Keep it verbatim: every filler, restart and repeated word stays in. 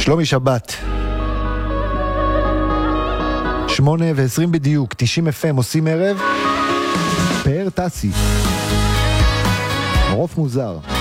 שלומי שבת. שמונה ועשרים בדיוק, תשעים אף אם עושים ערב. פאר טסי. ערוף מוזר.